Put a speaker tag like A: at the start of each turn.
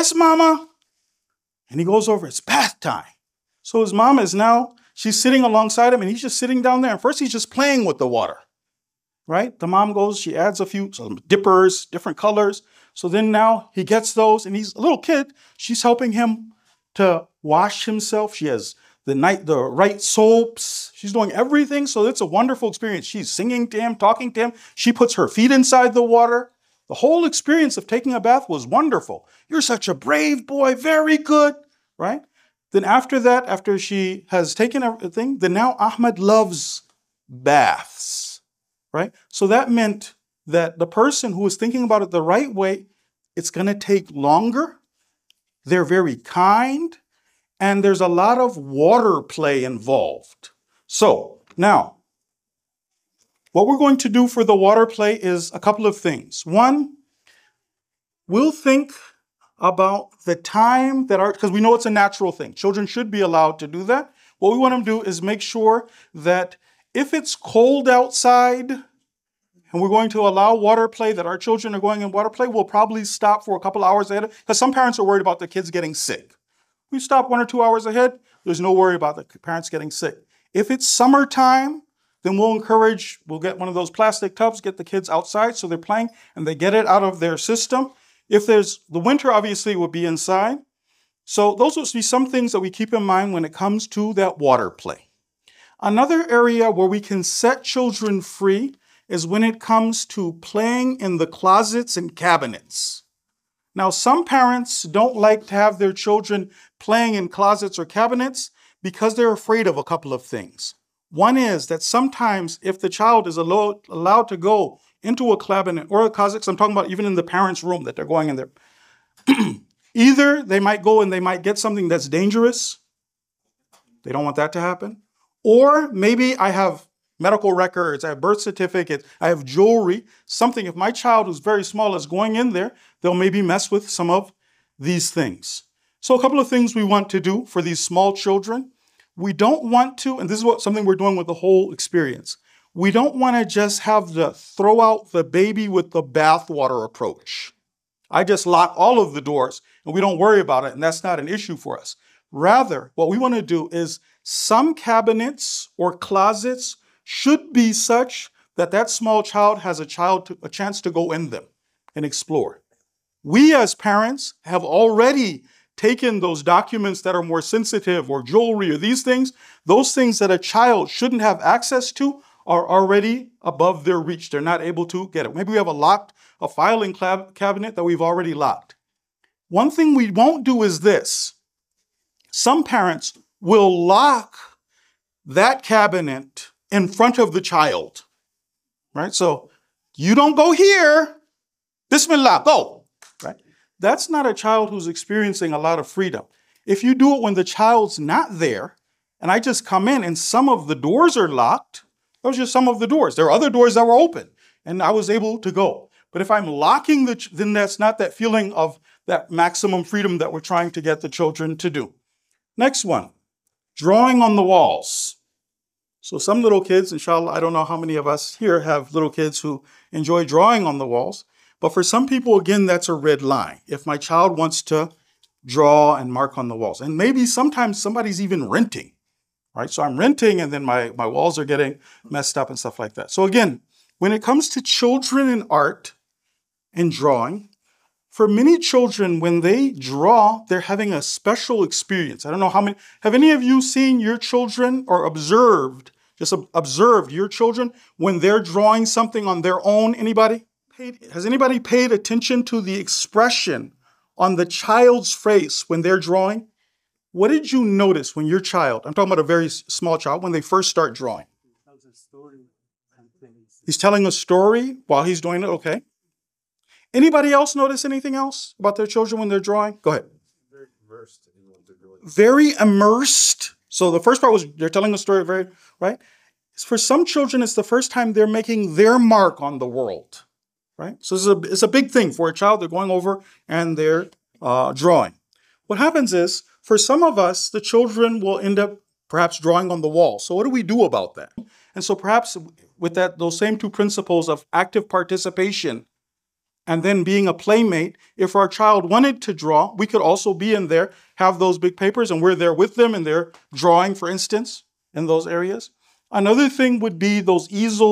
A: yes, mama. And he goes over, it's bath time. So his mom is now, she's sitting alongside him and he's just sitting down there. And first he's just playing with the water, right? The mom goes, she adds some dippers, different colors. So then now he gets those and he's a little kid. She's helping him to wash himself. She has the right soaps. She's doing everything. So it's a wonderful experience. She's singing to him, talking to him. She puts her feet inside the water. The whole experience of taking a bath was wonderful. You're such a brave boy. Very good, right? Then after that, after she has taken everything, then now Ahmed loves baths, right? So that meant that the person who was thinking about it the right way, it's going to take longer. They're very kind. And there's a lot of water play involved. So now, what we're going to do for the water play is a couple of things. One, we'll think about the time that because we know it's a natural thing. Children should be allowed to do that. What we want to do is make sure that if it's cold outside and we're going to allow water play, that our children are going in water play, we'll probably stop for a couple hours ahead because some parents are worried about their kids getting sick. We stop 1 or 2 hours ahead, there's no worry about the parents getting sick. If it's summertime, then we'll get one of those plastic tubs, get the kids outside so they're playing and they get it out of their system. If there's the winter, obviously, will be inside. So those will be some things that we keep in mind when it comes to that water play. Another area where we can set children free is when it comes to playing in the closets and cabinets. Now, some parents don't like to have their children playing in closets or cabinets because they're afraid of a couple of things. One is that sometimes if the child is allowed to go into a cabinet or a closet, I'm talking about even in the parents' room that they're going in there, either they might go and they might get something that's dangerous. They don't want that to happen. Or maybe I have medical records, I have birth certificates, I have jewelry, something. If my child who's very small is going in there, they'll maybe mess with some of these things. So a couple of things we want to do for these small children. We don't want to, and this is something we're doing with the whole experience. We don't want to just have the throw out the baby with the bathwater approach. I just lock all of the doors and we don't worry about it, and that's not an issue for us. Rather, what we want to do is some cabinets or closets should be such that that small child has a chance to go in them and explore. We as parents have already taken those documents that are more sensitive or jewelry or these things, those things that a child shouldn't have access to are already above their reach. They're not able to get it. Maybe we have a filing cabinet that we've already locked. One thing we won't do is this. Some parents will lock that cabinet in front of the child, right? So you don't go here, Bismillah, go, right? That's not a child who's experiencing a lot of freedom. If you do it when the child's not there, and I just come in and some of the doors are locked, those are just some of the doors. There are other doors that were open and I was able to go. But if I'm locking then that's not that feeling of that maximum freedom that we're trying to get the children to do. Next one, drawing on the walls. So some little kids, inshallah, I don't know how many of us here have little kids who enjoy drawing on the walls. But for some people, again, that's a red line. If my child wants to draw and mark on the walls. And maybe sometimes somebody's even renting, right? So I'm renting and then my walls are getting messed up and stuff like that. So again, when it comes to children in art and drawing, for many children, when they draw, they're having a special experience. I don't know how many, have any of you seen your children or observed your children when they're drawing something on their own? Anybody? Has anybody paid attention to the expression on the child's face when they're drawing? What did you notice when your child, I'm talking about a very small child, when they first start drawing? He's telling a story while he's doing it, okay. Anybody else notice anything else about their children when they're drawing? Go ahead.
B: Very immersed in what they're doing.
A: Very immersed. So the first part was they're telling a story, right? For some children, it's the first time they're making their mark on the world, right? So it's a big thing for a child. They're going over and they're drawing. What happens is, for some of us, the children will end up perhaps drawing on the wall. So what do we do about that? And so perhaps with those same two principles of active participation And then being a playmate, if our child wanted to draw, we could also be in there, have those big papers, and we're there with them and they're drawing, for instance, in those areas. Another thing would be those easels